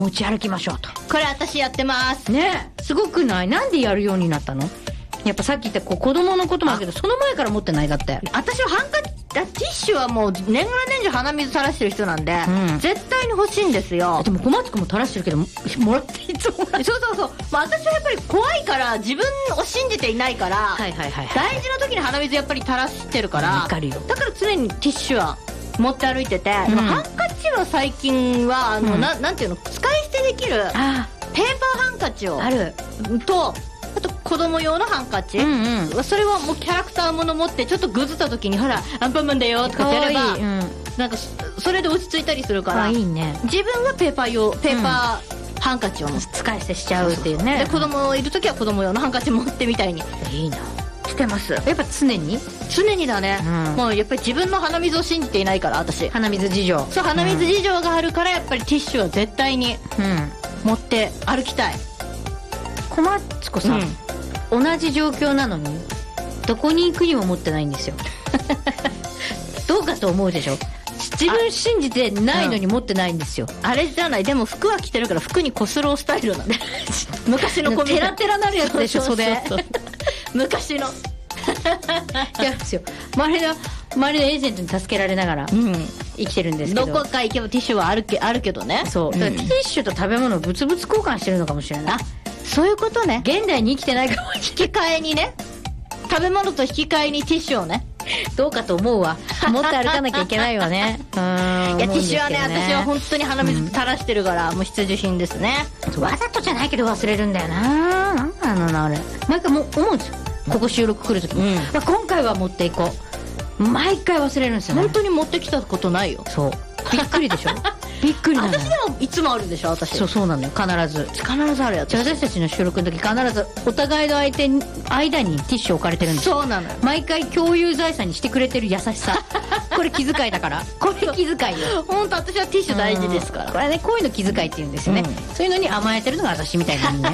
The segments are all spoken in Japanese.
持ち歩きましょうと。 これ私やってますね。すごくない？なんでやるようになったの？やっぱさっき言った子供のこともあるけど、その前から持ってない？だって私はティッシュはもう年がら年中鼻水垂らしてる人なんで、絶対に欲しいんですよ。 でも小松君も垂らしてるけど、もらっていつもそうそうそう、私はやっぱり怖いから、自分を信じていないから、大事な時に鼻水やっぱり垂らしてるから、 わかるよ。 だから常にティッシュは持って歩いてて、ハンカチは最近はなんていうの、使い捨てできるペーパーハンカチをあると、あと子供用のハンカチ、それはもうキャラクターもの持ってちょっとぐずった時に、ほらアンパンマンだよとかやれば、なんかそれで落ち着いたりするから、 いいね。 自分がペーパーハンカチを使い捨てしちゃうっていうね。 で子供いる時は子供用のハンカチ持ってみたいにいいなしてます。 やっぱ常にだね、もうやっぱり自分の鼻水を信じていないから、私鼻水事情、 そう、鼻水事情があるから、やっぱりティッシュは絶対に持って歩きたい。 小松子さん、同じ状況なのにどこに行くにも持ってないんですよどうかと思うでしょ。自分信じてないのに持ってないんですよ。 あれじゃない、でも服は着てるから服にこすろうスタイルなんで昔のテラテラなるやつでしょ、袖昔のいやですよ、周りのエージェントに助けられながら生きてるんですけど、 どこか行けばティッシュはあるけどね。 そう、だからティッシュと食べ物を物々交換してるのかもしれない。 そういうことね。 現代に生きてないかも。 引き換えにね、食べ物と引き換えにティッシュをね、 どうかと思うわ。持って歩かなきゃいけないわね。 いや、ティッシュはね、私は本当に鼻水垂らしてるから、もう必需品ですね。 わざとじゃないけど忘れるんだよな。なんなのな、あれ。毎回も思うんですよ、ここ収録来るときに、今回は持っていこう。毎回忘れるんですよね。 本当に持ってきたことないよ。 そう、びっくりでしょびっくりなのよ。 私でもいつもあるでしょ、私。 そうなのよ、必ずあるやつ。私たちの収録の時必ずお互いの間にティッシュ置かれてるんですよ。 そうなのよ。 毎回共有財産にしてくれてる優しさこれ気遣いだから。これ気遣いよ。 本当、私はティッシュ大事ですから。 これね、こういうの気遣いって言うんですよね、そういうのに甘えてるのが私みたいな人間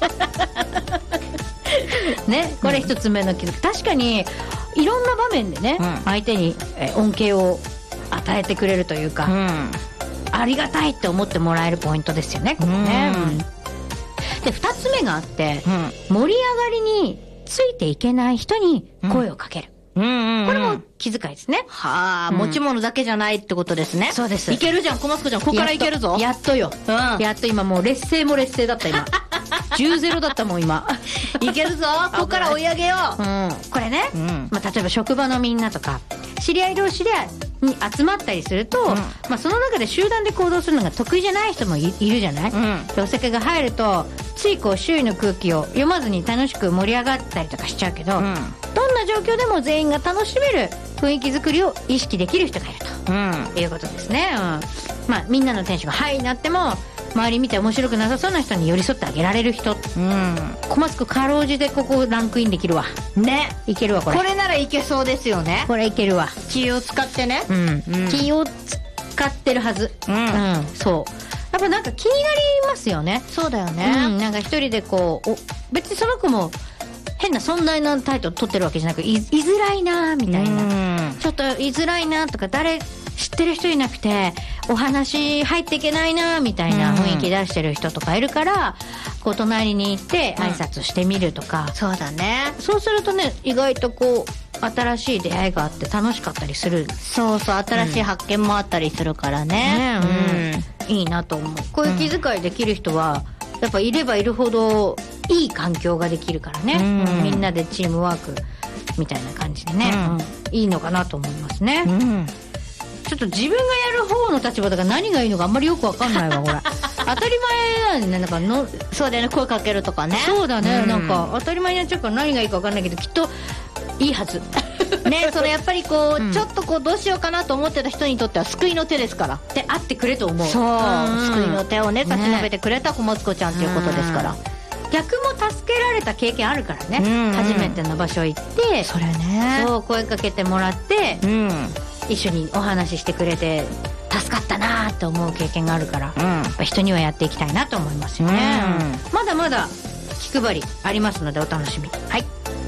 ね、これ一つ目の気遣い。確かにいろんな場面でね、相手に恩恵を与えてくれるというか、ありがたいって思ってもらえるポイントですよね、これね。で、2つ目があって、盛り上がりについていけない人に声をかける。これも気遣いですね。 はあ、持ち物だけじゃないってことですね。 そうです。 いけるじゃん、小松子ちゃん、ここからいけるぞ。 やっとよ。やっと今もう劣勢も劣勢だった今。10-0だったもん今。 いけるぞ、ここから追い上げよう。 これね、例えば職場のみんなとか、知り合い同士でに集まったりすると、その中で集団で行動するのが得意じゃない人も いるじゃない、でお酒が入るとついこう周囲の空気を読まずに楽しく盛り上がったりとかしちゃうけど、どんな状況でも全員が楽しめる雰囲気作りを意識できる人がいると、いうことですね。みんなのテンションがハイになっても周り見て面白くなさそうな人に寄り添ってあげられる人、小松君かろうじてここランクインできるわね。いけるわこれ。 これならいけそうですよね。 これいけるわ。 気を使ってね。 気を使ってるはず。そうやっぱなんか気になりますよね。 そうだよね。 なんか一人でこう別にその子も変な存在のタイトル取ってるわけじゃなく、居づらいなみたいな、ちょっと居づらいなとか、誰知ってる人いなくてお話入っていけないなみたいな雰囲気出してる人とかいるから、こう隣に行って挨拶してみるとか、 そうだね。 そうするとね、意外とこう新しい出会いがあって楽しかったりする。 そうそう、新しい発見もあったりするからね。 いいなと思う。こういう気遣いできる人はやっぱいればいるほどいい環境ができるからね、みんなでチームワークみたいな感じでね、いいのかなと思いますね。ちょっと自分がやる方の立場だから何がいいのかあんまりよくわかんないわこれ。当たり前なんね、なんかのそうだよね、声かけるとかね。 そうだね、なんか当たり前になっちゃうから何がいいかわかんないけど、きっといいはずね、そのやっぱりこう、ちょっとこうどうしようかなと思ってた人にとっては救いの手ですから。 であってくれと思う。 そう、救いの手をね差し伸べてくれた小松子ちゃんということですから。 逆も助けられた経験あるからね、初めての場所行ってそれね、 そう声かけてもらって、一緒にお話ししてくれて助かったなと思う経験があるから、やっぱ人にはやっていきたいなと思いますよね。まだまだ気配りありますのでお楽しみに。はい。